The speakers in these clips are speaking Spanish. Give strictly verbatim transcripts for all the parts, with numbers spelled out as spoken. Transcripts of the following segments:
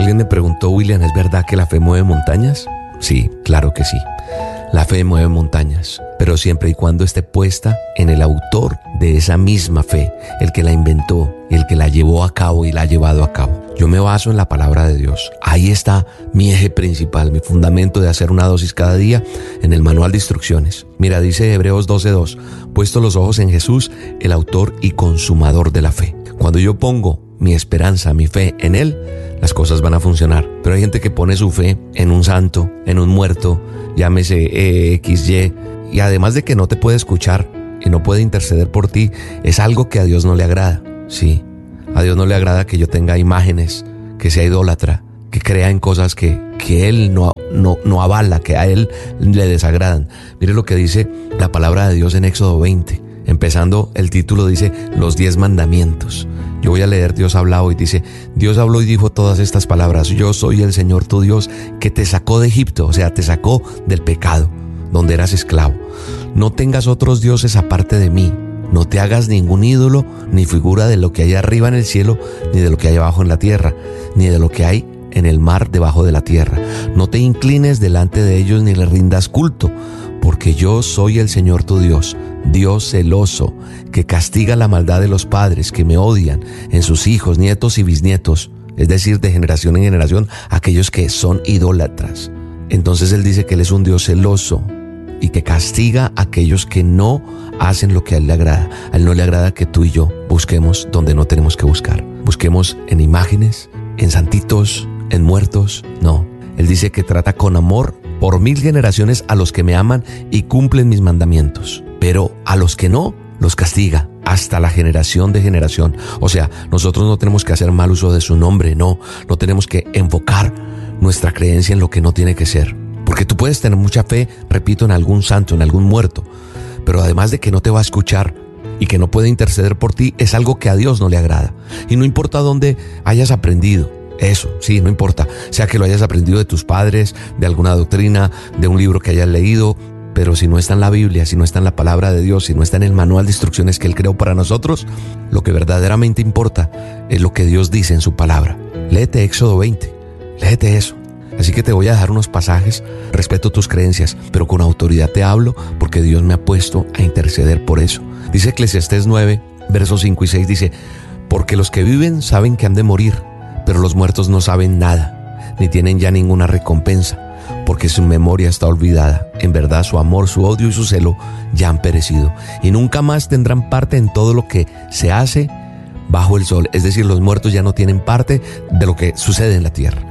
Alguien me preguntó, William, ¿es verdad que la fe mueve montañas? Sí, claro que sí. La fe mueve montañas, pero siempre y cuando esté puesta en el autor de esa misma fe, el que la inventó, el que la llevó a cabo y la ha llevado a cabo. Yo me baso en la palabra de Dios. Ahí está mi eje principal, mi fundamento de hacer una dosis cada día en el manual de instrucciones. Mira, dice Hebreos doce dos, puesto los ojos en Jesús, el autor y consumador de la fe. Cuando yo pongo mi esperanza, mi fe en Él, las cosas van a funcionar. Pero hay gente que pone su fe en un santo, en un muerto, llámese E, X, Y, y además de que no te puede escuchar y no puede interceder por ti, es algo que a Dios no le agrada. Sí, a Dios no le agrada que yo tenga imágenes, que sea idólatra, que crea en cosas que, que Él no, no, no avala, que a Él le desagradan. Mire lo que dice la palabra de Dios en Éxodo veinte. Empezando, el título dice, los diez mandamientos. Yo voy a leer, Dios ha hablado y dice, Dios habló y dijo todas estas palabras. Yo soy el Señor tu Dios que te sacó de Egipto, o sea, te sacó del pecado, donde eras esclavo. No tengas otros dioses aparte de mí. No te hagas ningún ídolo, ni figura de lo que hay arriba en el cielo, ni de lo que hay abajo en la tierra, ni de lo que hay en el mar debajo de la tierra. No te inclines delante de ellos ni les rindas culto, porque yo soy el Señor tu Dios, Dios celoso, que castiga la maldad de los padres que me odian en sus hijos, nietos y bisnietos, es decir, de generación en generación, aquellos que son idólatras. Entonces Él dice que Él es un Dios celoso y que castiga a aquellos que no hacen lo que a Él le agrada. A Él no le agrada que tú y yo busquemos donde no tenemos que buscar. Busquemos en imágenes, en santitos, en muertos. No, Él dice que trata con amor por mil generaciones a los que me aman y cumplen mis mandamientos, pero a los que no, los castiga hasta la generación de generación. O sea, nosotros no tenemos que hacer mal uso de su nombre, no, no tenemos que enfocar nuestra creencia en lo que no tiene que ser. Porque tú puedes tener mucha fe, repito, en algún santo, en algún muerto, pero además de que no te va a escuchar y que no puede interceder por ti, es algo que a Dios no le agrada. Y no importa dónde hayas aprendido eso, sí, no importa, sea que lo hayas aprendido de tus padres, de alguna doctrina, de un libro que hayas leído, pero si no está en la Biblia, si no está en la palabra de Dios, si no está en el manual de instrucciones que Él creó para nosotros, lo que verdaderamente importa es lo que Dios dice en su palabra. Léete Éxodo veinte, léete eso. Así que te voy a dejar unos pasajes, respeto tus creencias, pero con autoridad te hablo porque Dios me ha puesto a interceder por eso. Dice Eclesiastés nueve, versos cinco y seis, dice, porque los que viven saben que han de morir, pero los muertos no saben nada, ni tienen ya ninguna recompensa, porque su memoria está olvidada. En verdad, su amor, su odio y su celo ya han perecido, y nunca más tendrán parte en todo lo que se hace bajo el sol. Es decir, los muertos ya no tienen parte de lo que sucede en la tierra.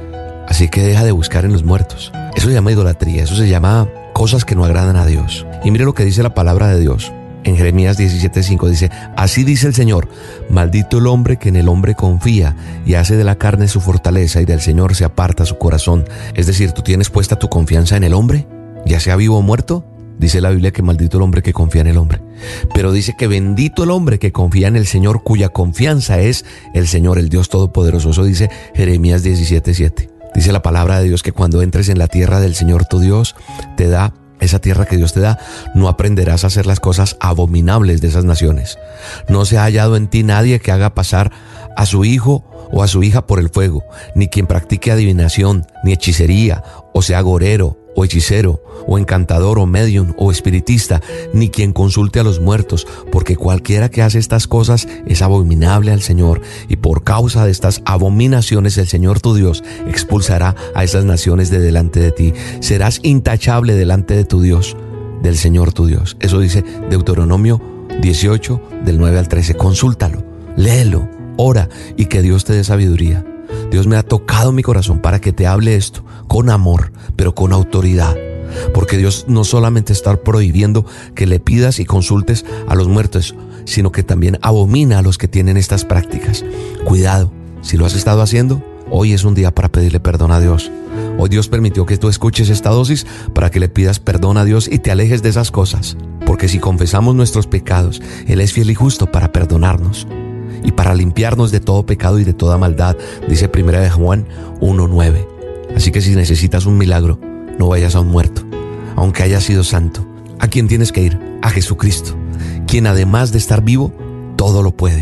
Así que deja de buscar en los muertos. Eso se llama idolatría, eso se llama cosas que no agradan a Dios. Y mire lo que dice la palabra de Dios. En Jeremías diecisiete cinco dice, así dice el Señor, maldito el hombre que en el hombre confía y hace de la carne su fortaleza y del Señor se aparta su corazón. Es decir, ¿tú tienes puesta tu confianza en el hombre, ya sea vivo o muerto? Dice la Biblia que maldito el hombre que confía en el hombre. Pero dice que bendito el hombre que confía en el Señor, cuya confianza es el Señor, el Dios Todopoderoso. Eso dice Jeremías diecisiete siete. Dice la palabra de Dios que cuando entres en la tierra del Señor tu Dios, te da esa tierra que Dios te da, no aprenderás a hacer las cosas abominables de esas naciones. No se ha hallado en ti nadie que haga pasar a su hijo o a su hija por el fuego, ni quien practique adivinación, ni hechicería, o sea agorero, o hechicero, o encantador, o medium, o espiritista, ni quien consulte a los muertos, porque cualquiera que hace estas cosas es abominable al Señor, y por causa de estas abominaciones el Señor tu Dios expulsará a esas naciones de delante de ti. Serás intachable delante de tu Dios, del Señor tu Dios. Eso dice Deuteronomio dieciocho, del nueve al trece. Consúltalo, léelo, ora y que Dios te dé sabiduría. Dios me ha tocado mi corazón para que te hable esto con amor, pero con autoridad. Porque Dios no solamente está prohibiendo que le pidas y consultes a los muertos, sino que también abomina a los que tienen estas prácticas. Cuidado, si lo has estado haciendo, hoy es un día para pedirle perdón a Dios. Hoy Dios permitió que tú escuches esta dosis para que le pidas perdón a Dios y te alejes de esas cosas. Porque si confesamos nuestros pecados, Él es fiel y justo para perdonarnos y para limpiarnos de todo pecado y de toda maldad, dice primera de Juan uno nueve. Así que si necesitas un milagro, no vayas a un muerto, aunque haya sido santo. ¿A quién tienes que ir? A Jesucristo, quien además de estar vivo, todo lo puede.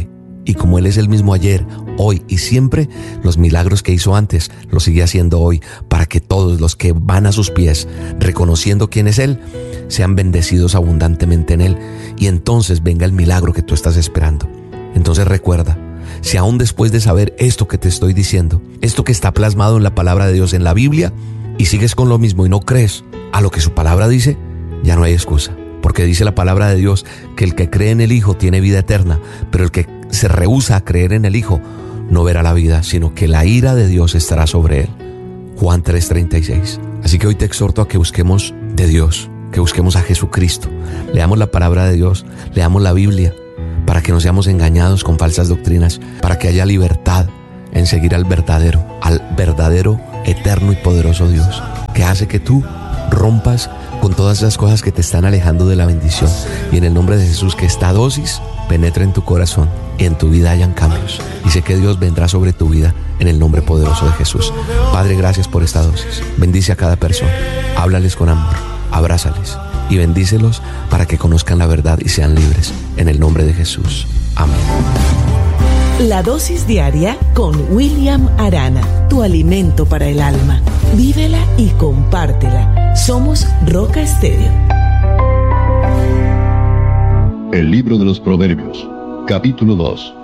Y como Él es el mismo ayer, hoy y siempre, los milagros que hizo antes los sigue haciendo hoy, para que todos los que van a sus pies, reconociendo quién es Él, sean bendecidos abundantemente en Él, y entonces venga el milagro que tú estás esperando. Entonces recuerda, si aún después de saber esto que te estoy diciendo, esto que está plasmado en la palabra de Dios en la Biblia, y sigues con lo mismo y no crees a lo que su palabra dice, ya no hay excusa. Porque dice la palabra de Dios que el que cree en el Hijo tiene vida eterna, pero el que se rehúsa a creer en el Hijo no verá la vida, sino que la ira de Dios estará sobre él. Juan tres treinta y seis. Así que hoy te exhorto a que busquemos de Dios, que busquemos a Jesucristo, leamos la palabra de Dios, leamos la Biblia, para que no seamos engañados con falsas doctrinas, para que haya libertad en seguir al verdadero, al verdadero, eterno y poderoso Dios, que hace que tú rompas con todas esas cosas que te están alejando de la bendición. Y en el nombre de Jesús, que esta dosis penetre en tu corazón y en tu vida hayan cambios. Y sé que Dios vendrá sobre tu vida en el nombre poderoso de Jesús. Padre, gracias por esta dosis. Bendice a cada persona. Háblales con amor, abrázales y bendícelos para que conozcan la verdad y sean libres. En el nombre de Jesús. Amén. La dosis diaria con William Arana, tu alimento para el alma. Vívela y compártela. Somos Roca Estéreo. El libro de los Proverbios, capítulo dos.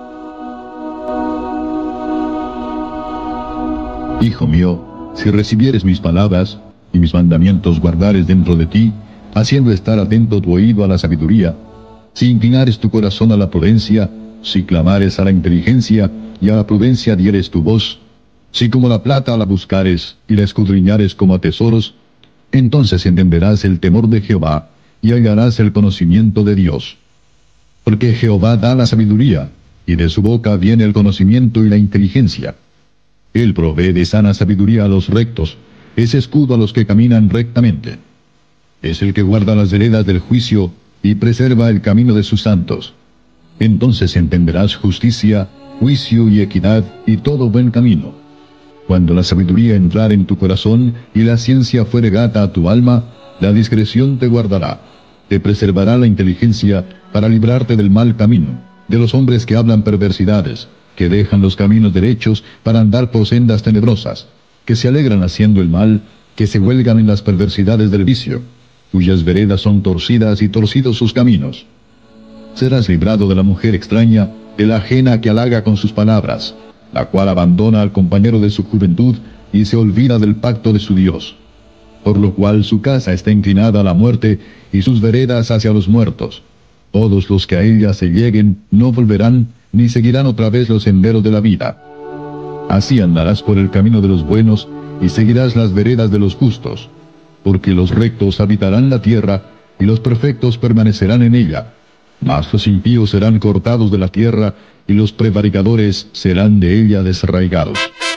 Hijo mío, si recibieres mis palabras y mis mandamientos guardares dentro de ti, haciendo estar atento tu oído a la sabiduría, si inclinares tu corazón a la prudencia, si clamares a la inteligencia y a la prudencia dieres tu voz, si como la plata la buscares y la escudriñares como a tesoros, entonces entenderás el temor de Jehová y hallarás el conocimiento de Dios. Porque Jehová da la sabiduría, y de su boca viene el conocimiento y la inteligencia. Él provee de sana sabiduría a los rectos, es escudo a los que caminan rectamente. Es el que guarda las veredas del juicio y preserva el camino de sus santos. Entonces entenderás justicia, juicio y equidad y todo buen camino. Cuando la sabiduría entrar en tu corazón y la ciencia fuere grata a tu alma, la discreción te guardará. Te preservará la inteligencia para librarte del mal camino, de los hombres que hablan perversidades, que dejan los caminos derechos para andar por sendas tenebrosas, que se alegran haciendo el mal, que se huelgan en las perversidades del vicio, cuyas veredas son torcidas y torcidos sus caminos. Serás librado de la mujer extraña, de la ajena que halaga con sus palabras, la cual abandona al compañero de su juventud y se olvida del pacto de su Dios. Por lo cual su casa está inclinada a la muerte y sus veredas hacia los muertos. Todos los que a ella se lleguen no volverán, ni seguirán otra vez los senderos de la vida. Así andarás por el camino de los buenos y seguirás las veredas de los justos, porque los rectos habitarán la tierra y los perfectos permanecerán en ella. Mas los impíos serán cortados de la tierra, y los prevaricadores serán de ella desarraigados.